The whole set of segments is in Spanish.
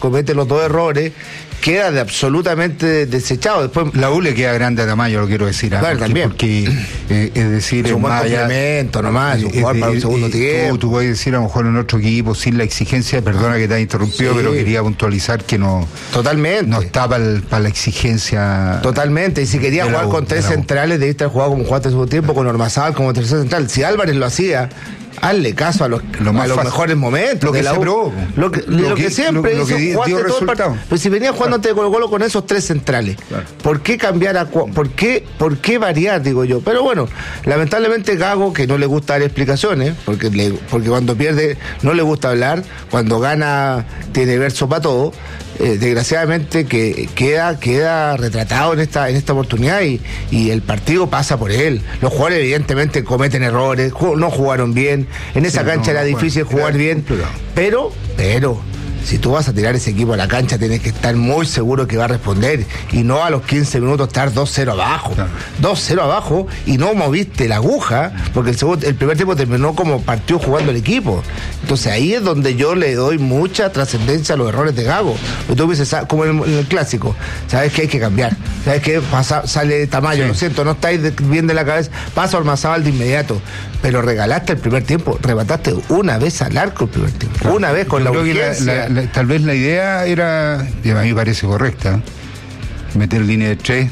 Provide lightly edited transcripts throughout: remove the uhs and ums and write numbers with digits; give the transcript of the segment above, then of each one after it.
comete los 2 errores, queda absolutamente desechado. Después la U le queda grande a Tamayo, lo quiero decir. Claro, también. Porque es decir, es un buen complemento nomás, es un jugador para un segundo tiempo. Tú puedes decir, a lo mejor en otro equipo, sin la exigencia, perdona que te haya interrumpido, pero quería puntualizar que no. Totalmente. No está para la exigencia. Totalmente. Y si quería jugar con 3 centrales, debiste haber jugado como jugaste en segundo tiempo, con Ormazábal como tercer central. Si Álvarez lo hacía, hazle caso a los mejores momentos. Lo que se probó. Lo que siempre hizo, dio resultado. Pero si venía jugando ante Colo-Colo con esos 3 centrales, claro. ¿Por qué cambiar ¿Por qué variar, digo yo? Pero bueno, lamentablemente Gago, que no le gusta dar explicaciones, porque cuando pierde no le gusta hablar, cuando gana tiene verso para todo. Desgraciadamente que queda retratado en esta oportunidad y el partido pasa por él. Los jugadores evidentemente cometen errores, no jugaron bien, en esa cancha era difícil jugar bien, pero si tú vas a tirar ese equipo a la cancha, tienes que estar muy seguro que va a responder y no a los 15 minutos estar 2-0 abajo. Claro. 2-0 abajo y no moviste la aguja, porque el primer tiempo terminó como partió jugando el equipo. Entonces ahí es donde yo le doy mucha trascendencia a los errores de Gago. Tú dices, como en el clásico, sabes que hay que cambiar, sabes que sale Tamayo, lo siento, no estáis bien de la cabeza, pasa Ormazábal de inmediato, pero regalaste el primer tiempo, rebataste una vez al arco el primer tiempo, una vez con la urgencia. Tal vez la idea era, y a mí me parece correcta, meter línea de 3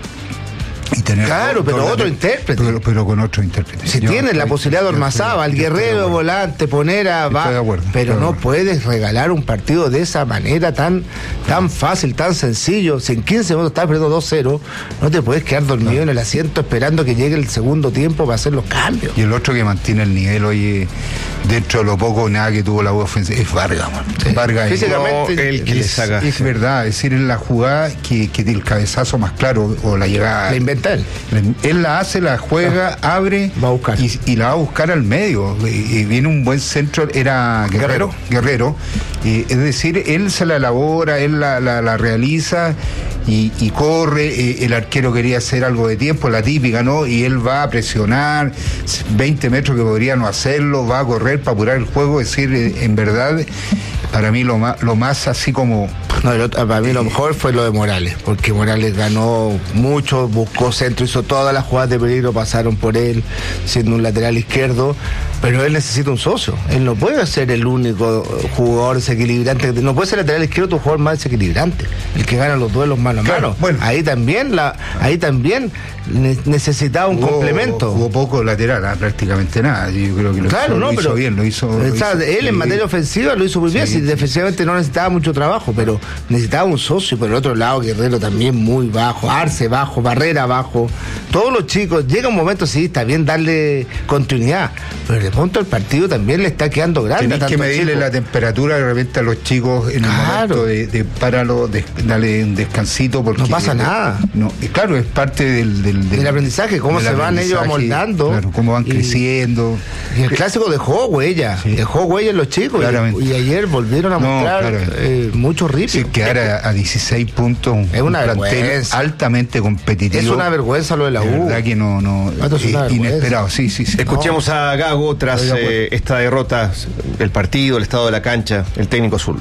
y tener otro intérprete. Pero con otro intérprete. Si tienes la posibilidad de Ormazábal, Guerrero de volante, pero no puedes regalar un partido de esa manera tan fácil, tan sencillo. Si en 15 minutos estás perdiendo 2-0, no te puedes quedar dormido en el asiento esperando que llegue el segundo tiempo para hacer los cambios. Y el otro que mantiene el nivel, oye, dentro de lo poco nada que tuvo la U ofensiva, es Vargas, man. Sí. Vargas físicamente el que le saca. Es verdad, es decir, en la jugada que el cabezazo más claro o la llegada. La inventa él la hace, la juega, abre va a buscar. Y la va a buscar al medio. Y viene un buen centro, era Guerrero. Es decir, él se la elabora, él la realiza y corre. El arquero quería hacer algo de tiempo, la típica, ¿no? Y él va a presionar 20 metros que podría no hacerlo, va a correr para apurar el juego. Es decir, en verdad, para mí lo más así como... para mí lo mejor fue lo de Morales, porque Morales ganó mucho, buscó centro, hizo todas las jugadas de peligro, pasaron por él, siendo un lateral izquierdo, pero él necesita un socio. Él no puede ser el único jugador desequilibrante, no puede ser lateral izquierdo tu jugador más desequilibrante, el que gana los duelos mano a mano. Bueno, ahí también necesitaba un complemento. Hubo poco lateral, prácticamente nada. Yo creo que lo hizo bien. Él en materia ofensiva lo hizo muy bien, si defensivamente no necesitaba mucho trabajo, pero necesitaba un socio. Por el otro lado, Guerrero también muy bajo, Arce bajo, Barrera bajo, todos los chicos. Llega un momento, sí, está bien darle continuidad, pero de pronto el partido también le está quedando grande. Tenés que medirle la temperatura de repente a los chicos en el momento de páralo, darle un descansito, porque no pasa nada. No, claro, es parte del aprendizaje, cómo se van ellos amoldando, claro, cómo van creciendo. Y el clásico dejó huella en los chicos, y ayer volvieron a mostrar mucho ripio. Sí, quedar a 16 puntos, es una vergüenza, altamente competitivo. Es una vergüenza lo de la U. La verdad que no es inesperado. Sí. Escuchemos a Gago tras esta derrota, el partido, el estado de la cancha, el técnico azul.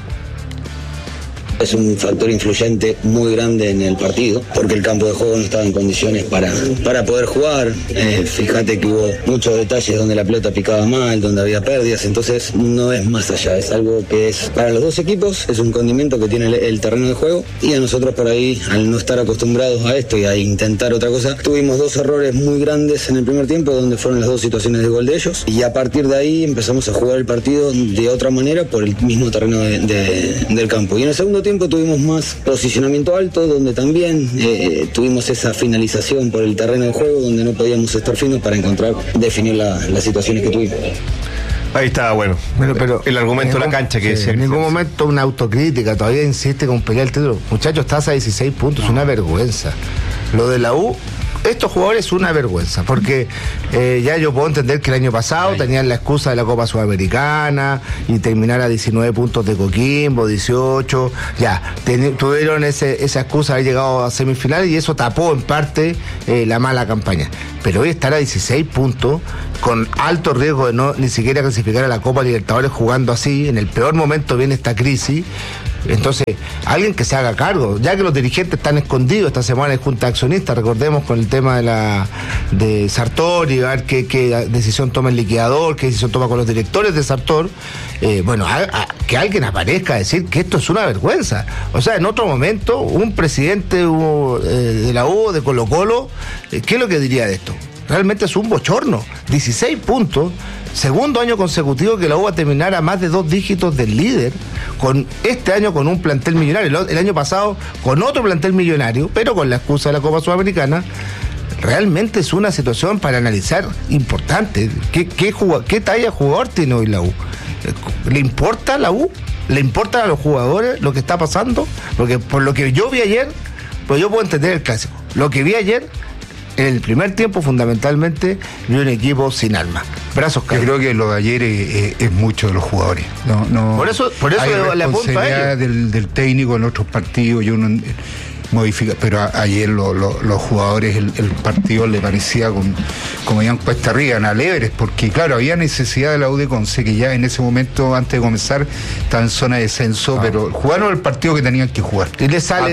Es un factor influyente muy grande en el partido, porque el campo de juego no estaba en condiciones para poder jugar. Fíjate que hubo muchos detalles donde la pelota picaba mal, donde había pérdidas, entonces no es más allá, es algo que es para los dos equipos, es un condimento que tiene el terreno de juego, y a nosotros por ahí, al no estar acostumbrados a esto y a intentar otra cosa, tuvimos 2 errores muy grandes en el primer tiempo, donde fueron las 2 situaciones de gol de ellos, y a partir de ahí empezamos a jugar el partido de otra manera por el mismo terreno del campo. Y en el segundo tiempo tuvimos más posicionamiento alto, donde también tuvimos esa finalización por el terreno de juego, donde no podíamos estar finos para definir las situaciones que tuvimos. Ahí está, bueno, pero el argumento de la cancha que en ningún momento una autocrítica, todavía insiste con pelear el título. Muchachos, estás a 16 puntos, es una vergüenza. Lo de la U, estos jugadores es una vergüenza, porque ya yo puedo entender que el año pasado tenían la excusa de la Copa Sudamericana y terminar a 19 puntos de Coquimbo, 18, tuvieron esa excusa de haber llegado a semifinales y eso tapó en parte la mala campaña. Pero hoy estar a 16 puntos, con alto riesgo de ni siquiera clasificar a la Copa Libertadores jugando así, en el peor momento viene esta crisis. Entonces, alguien que se haga cargo, ya que los dirigentes están escondidos esta semana en Junta de Accionistas, recordemos con el tema de Sartor, y a ver qué decisión toma el liquidador, qué decisión toma con los directores de Sartor. Que alguien aparezca a decir que esto es una vergüenza. O sea, en otro momento, un presidente de la U, de Colo-Colo, ¿qué es lo que diría de esto? Realmente es un bochorno. 16 puntos, segundo año consecutivo que la U va a terminar a más de 2 dígitos del líder, con este año con un plantel millonario, el año pasado con otro plantel millonario, pero con la excusa de la Copa Sudamericana. Realmente es una situación para analizar importante. ¿Qué talla jugador tiene hoy la U? ¿Le importa a la U? ¿Le importa a los jugadores lo que está pasando? Porque por lo que yo vi ayer, pues yo puedo entender el clásico. Lo que vi ayer, en el primer tiempo, fundamentalmente, vi un equipo sin alma. Brazos caídos. Yo creo que lo de ayer es mucho de los jugadores. No, por eso hay le apunto a ellos. Del técnico en otros partidos, y uno modifica, pero ayer los jugadores, el partido le parecía como iban cuesta arriba, a Everest, porque claro, había necesidad de la U de Conce, que ya en ese momento, antes de comenzar, estaba en zona de descenso, pero jugaron el partido que tenían que jugar. Y le sale,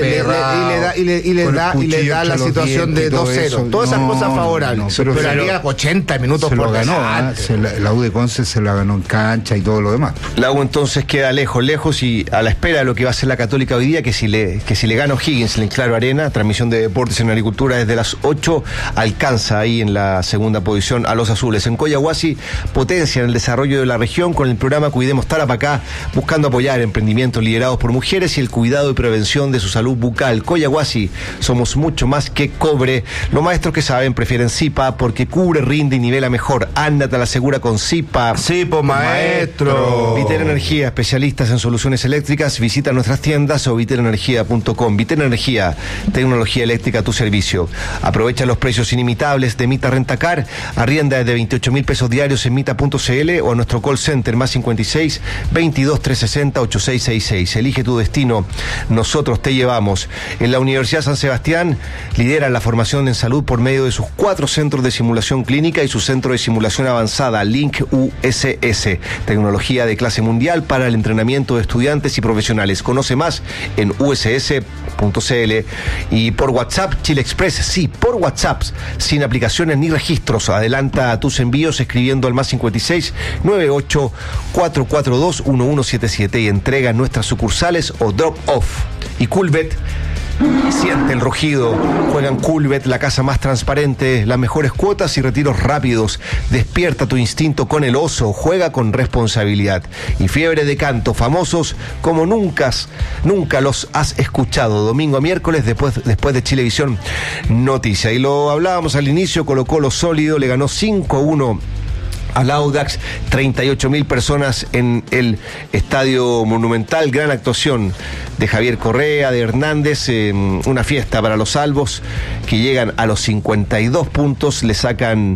y le da la situación de 2-0. Todas esas cosas favorables. Pero había 80 minutos se por lo ganó, la U de Conce se la ganó en cancha y todo lo demás. La U entonces queda lejos y a la espera de lo que va a hacer la Católica hoy día, que si le gana O'Higgins en Claro Arena, transmisión de Deportes en Agricultura desde las 8, alcanza ahí en la segunda posición a los azules. En Coyahuasi potencian el desarrollo de la región con el programa Cuidemos Tarapacá, buscando apoyar emprendimientos liderados por mujeres y el cuidado y prevención de su salud bucal. Coyahuasi, somos mucho más que cobre. Los maestros que saben prefieren Zipa porque cubre, rinde y nivela mejor. Ándate a la segura con Zipa. Sí, pues maestro. Vitel Energía, especialistas en soluciones eléctricas. Visita nuestras tiendas o vitelenergia.com. Vitel Energía, tecnología eléctrica a tu servicio. Aprovecha los precios inimitables de Mita Rentacar. Arrienda desde 28.000 pesos diarios en mita.cl o a nuestro call center más 56 22 360 8666. Elige tu destino, nosotros te llevamos. En la Universidad San Sebastián lidera la formación en salud por medio de sus 4 centros de simulación clínica y su centro de simulación avanzada, Link USS. Tecnología de clase mundial para el entrenamiento de estudiantes y profesionales. Conoce más en uss.cl. Y por WhatsApp, Chile Express, sí, por WhatsApp, sin aplicaciones ni registros. Adelanta tus envíos escribiendo al más 56 98 442 1177 y entrega en nuestras sucursales o drop off. Y Coolbet, siente el rugido. Juega en Coolbet, la casa más transparente, las mejores cuotas y retiros rápidos. Despierta tu instinto con el oso. Juega con responsabilidad. Y Fiebre de Canto, famosos como nunca los has escuchado. Domingo a miércoles después de Chilevisión Noticia. Y lo hablábamos al inicio, Colo-Colo sólido, le ganó 5-1 al Audax, 38.000 personas en el Estadio Monumental. Gran actuación de Javier Correa, de Hernández, una fiesta para los albos que llegan a los 52 puntos, le sacan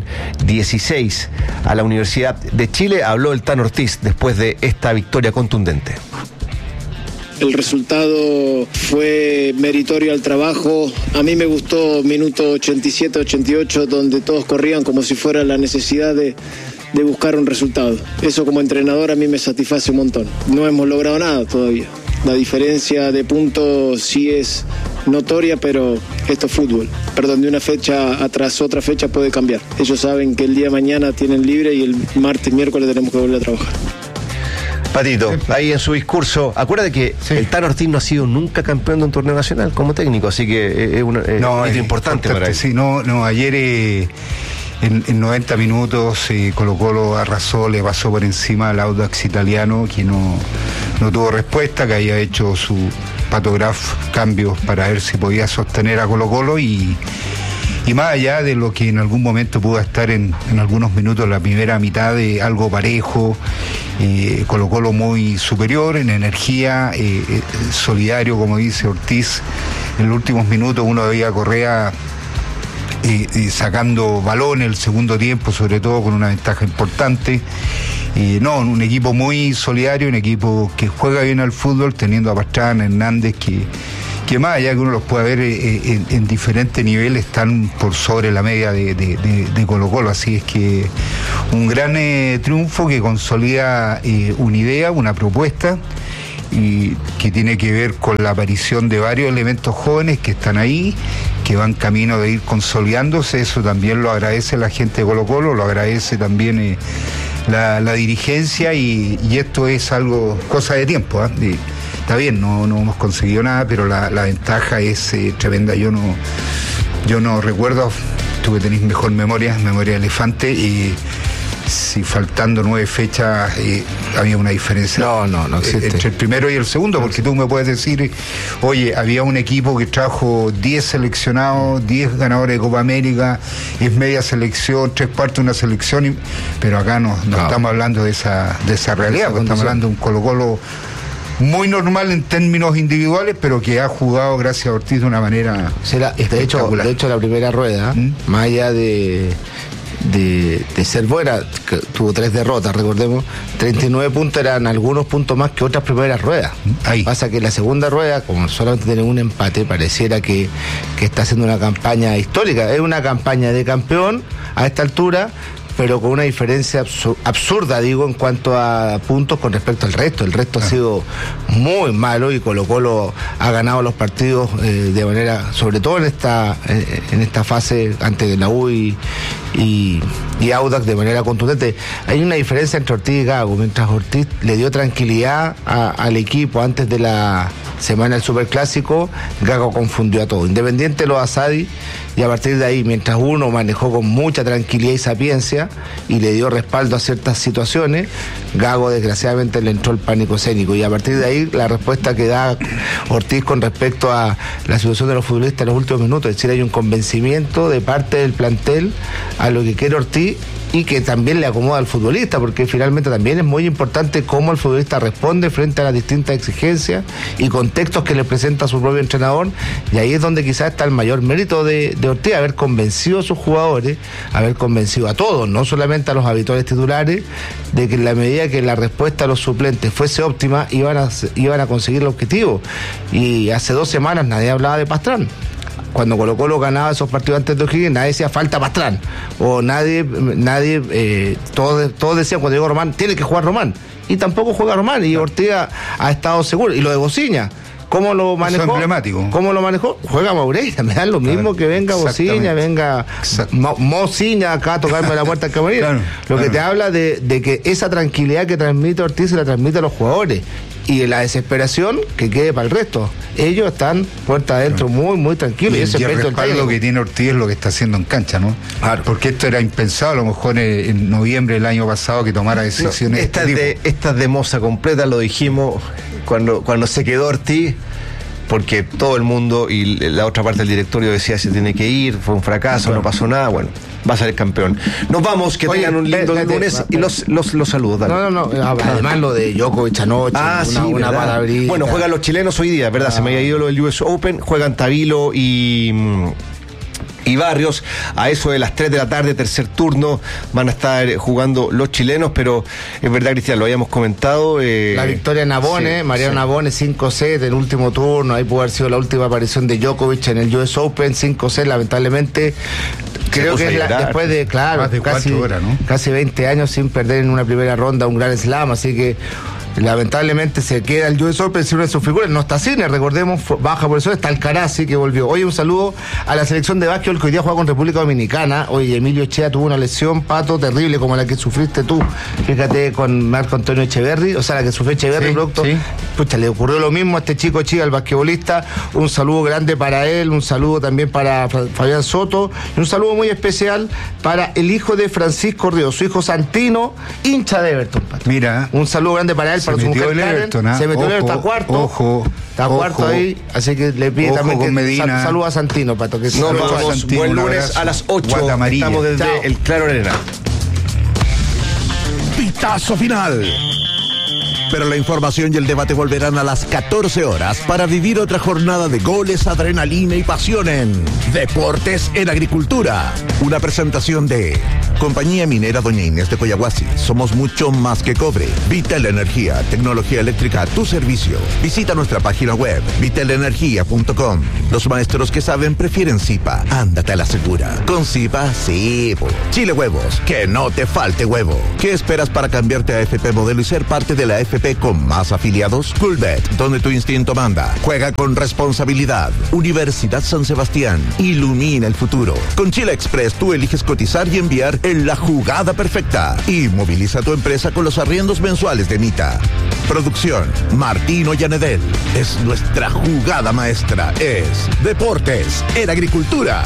16 a la Universidad de Chile. Habló el Tano Ortiz después de esta victoria contundente. El resultado fue meritorio al trabajo. A mí me gustó minuto 87-88, donde todos corrían como si fuera la necesidad de buscar un resultado. Eso como entrenador a mí me satisface un montón. No hemos logrado nada todavía. La diferencia de puntos sí es notoria, pero esto es fútbol. Perdón, de una fecha atrás otra fecha puede cambiar. Ellos saben que el día de mañana tienen libre y el martes, miércoles tenemos que volver a trabajar. Patito, ahí en su discurso, acuérdate que el Tano Ortiz no ha sido nunca campeón de un torneo nacional como técnico, así que es un hito importante para él. Sí, ayer en 90 minutos Colo-Colo arrasó, le pasó por encima al Audax italiano, que no tuvo respuesta, que había hecho su patograf cambios para ver si podía sostener a Colo-Colo y más allá de lo que en algún momento pudo estar en algunos minutos la primera mitad de algo parejo, Colo-Colo muy superior en energía, solidario, como dice Ortiz. En los últimos minutos uno veía a Correa sacando balón en el segundo tiempo, sobre todo con una ventaja importante. Un equipo muy solidario, un equipo que juega bien al fútbol, teniendo a Pastrana, Hernández, que más allá que uno los pueda ver en diferentes niveles, están por sobre la media de Colo-Colo. Así es que un gran triunfo que consolida una idea, una propuesta, y que tiene que ver con la aparición de varios elementos jóvenes que están ahí, que van camino de ir consolidándose. Eso también lo agradece la gente de Colo-Colo, lo agradece también la dirigencia, y esto es algo, cosa de tiempo, ¿eh? Está bien, no hemos conseguido nada, pero la ventaja es tremenda. Yo no recuerdo, tú que tenés mejor memoria de elefante, y si faltando 9 fechas había una diferencia no existe entre el primero y el segundo, porque tú me puedes decir, oye, había un equipo que trajo 10 seleccionados, 10 ganadores de Copa América, es media selección, 3/4 de una selección, pero acá no estamos hablando de esa realidad, porque estamos hablando de un Colo-Colo muy normal en términos individuales, pero que ha jugado gracias a Ortiz de una manera espectacular. De hecho la primera rueda, más allá de ser buena, que tuvo 3 derrotas, recordemos, 39 puntos eran algunos puntos más que otras primeras ruedas. Ahí. Pasa que la segunda rueda, como solamente tiene un empate, pareciera que está haciendo una campaña histórica. Es una campaña de campeón a esta altura, pero con una diferencia absurda, digo, en cuanto a puntos con respecto al resto. El resto ha sido muy malo, y Colo-Colo ha ganado los partidos de manera, sobre todo en esta fase ante la U y Audax, de manera contundente. Hay una diferencia entre Ortiz y Gago. Mientras Ortiz le dio tranquilidad al equipo antes de la semana del Superclásico, Gago confundió a todo. Independiente lo Asadi, y a partir de ahí, mientras uno manejó con mucha tranquilidad y sapiencia y le dio respaldo a ciertas situaciones, Gago desgraciadamente le entró el pánico escénico, y a partir de ahí la respuesta que da Ortiz con respecto a la situación de los futbolistas en los últimos minutos, es decir, hay un convencimiento de parte del plantel a lo que quiere Ortiz, y que también le acomoda al futbolista, porque finalmente también es muy importante cómo el futbolista responde frente a las distintas exigencias y contextos que le presenta su propio entrenador, y ahí es donde quizás está el mayor mérito de Ortiz, haber convencido a sus jugadores, haber convencido a todos, no solamente a los habituales titulares, de que en la medida que la respuesta a los suplentes fuese óptima, iban a conseguir el objetivo. Y hace 2 semanas nadie hablaba de Pastrán. Cuando Colo-Colo ganaba esos partidos antes de O'Higgins, nadie decía falta Pastrán, o todos decían, cuando llegó Román, tiene que jugar Román, y tampoco juega Román, y Ortiz ha estado seguro. Y lo de Bociña, ¿cómo lo manejó? Eso es emblemático. ¿Cómo lo manejó? Juega Moreira, me da lo mismo que venga Bociña, venga Mociña acá a tocarme la puerta al camarín. Lo que te habla de que esa tranquilidad que transmite Ortiz se la transmite a los jugadores, y la desesperación que quede para el resto. Ellos están puerta adentro muy, muy tranquilos. Y el respaldo que tiene Ortiz es lo que está haciendo en cancha, ¿no? Claro. Porque esto era impensado a lo mejor en noviembre del año pasado, que tomara decisiones. Estas de moza completa, lo dijimos cuando se quedó Ortiz, porque todo el mundo y la otra parte del directorio decía se tiene que ir, fue un fracaso, no pasó nada. Bueno, va a ser campeón. Nos vamos, que tengan un lindo lunes, y los saludos. Dale. No. Además lo de Djokovic anoche, una palabrita. Bueno, juegan los chilenos hoy día, ¿verdad? Se me había ido lo del US Open. Juegan Tabilo y Barrios a eso de las 3 de la tarde, tercer turno, van a estar jugando los chilenos, pero es verdad, Cristian, lo habíamos comentado. La victoria en Navone, Mariano Navone, 5-7 el último turno, ahí pudo haber sido la última aparición de Djokovic en el US Open, 5-7, lamentablemente. Creo que después de, más de casi 4 horas, ¿no? Casi 20 años sin perder en una primera ronda un Grand Slam, así que lamentablemente se queda el US Open sin una de sus figuras. No está Cine, recordemos, baja por eso, está Alcaraz, que volvió. Oye, un saludo a la selección de básquetbol que hoy día juega con República Dominicana. Oye, Emilio Echea tuvo una lesión, Pato, terrible, como la que sufriste tú, fíjate, con Marco Antonio Echeverri, o sea, la que sufrió Echeverri, producto. Sí. Pucha, le ocurrió lo mismo a este chico Chía, el basquetbolista. Un saludo grande para él, un saludo también para Fabián Soto, y un saludo muy especial para el hijo de Francisco Ríos, su hijo Santino, hincha de Everton, Pato. Mira. Un saludo grande para él, para su mujer Karen. Se metió el Everton, está cuarto. Está cuarto ahí, así que le pide también que saluda a Santino, Pato. Que nos vamos, buen lunes a las 8. Estamos desde el Claro Arena. Pitazo final. Pero la información y el debate volverán a las 14 horas para vivir otra jornada de goles, adrenalina y pasión en Deportes en Agricultura. Una presentación de Compañía Minera Doña Inés de Coyahuasi. Somos mucho más que cobre. Vital Energía, tecnología eléctrica a tu servicio. Visita nuestra página web vitalenergia.com. Los maestros que saben prefieren Zipa. Ándate a la segura. Con Zipa, sí. Chile Huevos, que no te falte huevo. ¿Qué esperas para cambiarte a FP Modelo y ser parte de la FP con más afiliados? Coolbet, donde tu instinto manda. Juega con responsabilidad. Universidad San Sebastián. Ilumina el futuro. Con Chile Express tú eliges cotizar y enviar en la jugada perfecta. Y moviliza tu empresa con los arriendos mensuales de Mita. Producción Martín Ollanedel. Es nuestra jugada maestra. Es Deportes en Agricultura.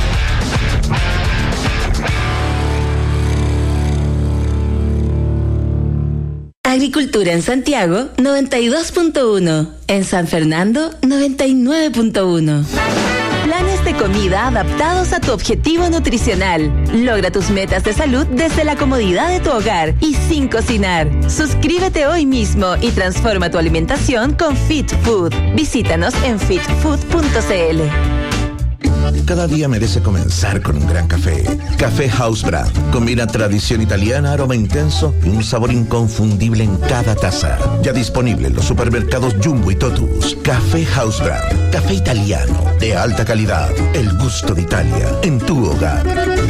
Agricultura en Santiago, 92.1. En San Fernando, 99.1. Planes de comida adaptados a tu objetivo nutricional. Logra tus metas de salud desde la comodidad de tu hogar y sin cocinar. Suscríbete hoy mismo y transforma tu alimentación con Fit Food. Visítanos en fitfood.cl. Cada día merece comenzar con un gran café. Café House Brand. Combina tradición italiana, aroma intenso y un sabor inconfundible en cada taza. Ya disponible en los supermercados Jumbo y Totus. Café House Brand. Café italiano de alta calidad. El gusto de Italia en tu hogar.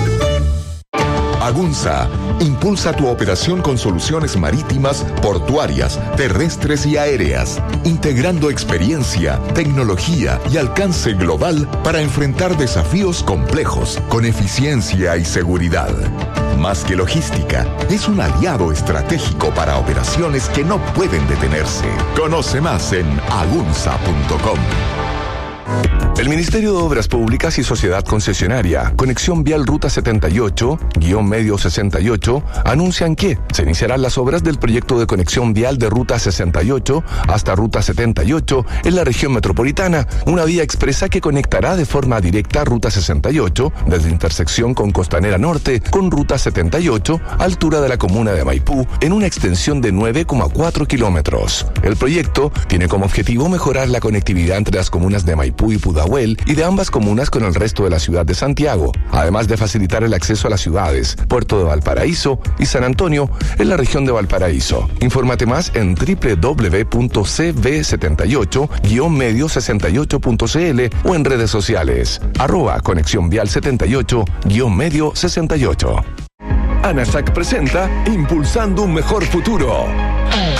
Agunza impulsa tu operación con soluciones marítimas, portuarias, terrestres y aéreas, integrando experiencia, tecnología y alcance global para enfrentar desafíos complejos con eficiencia y seguridad. Más que logística, es un aliado estratégico para operaciones que no pueden detenerse. Conoce más en agunza.com. El Ministerio de Obras Públicas y Sociedad Concesionaria, Conexión Vial Ruta 78-Medio 68, anuncian que se iniciarán las obras del proyecto de conexión vial de Ruta 68 hasta Ruta 78 en la región metropolitana, una vía expresa que conectará de forma directa Ruta 68 desde intersección con Costanera Norte con Ruta 78, altura de la comuna de Maipú, en una extensión de 9,4 kilómetros. El proyecto tiene como objetivo mejorar la conectividad entre las comunas de Maipú y Pudahuel y de ambas comunas con el resto de la ciudad de Santiago, además de facilitar el acceso a las ciudades Puerto de Valparaíso y San Antonio en la región de Valparaíso. Infórmate más en www.cv78-medio68.cl o en redes sociales @Conexión Vial 78-medio 68. ANASAC presenta Impulsando un Mejor Futuro.